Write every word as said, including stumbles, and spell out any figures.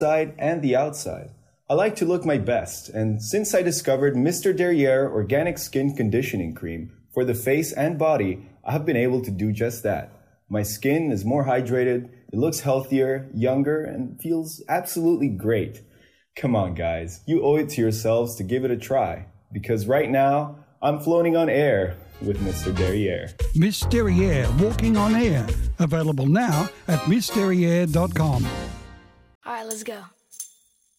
inside and the outside. I like to look my best, and since I discovered Mister Derriere Organic Skin Conditioning Cream for the face and body, I have been able to do just that. My skin is more hydrated, it looks healthier, younger, and feels absolutely great. Come on, guys, you owe it to yourselves to give it a try, because right now, I'm floating on air with Mister Derriere. Miss Derriere Walking on Air. Available now at miss derriere dot com. All right, let's go.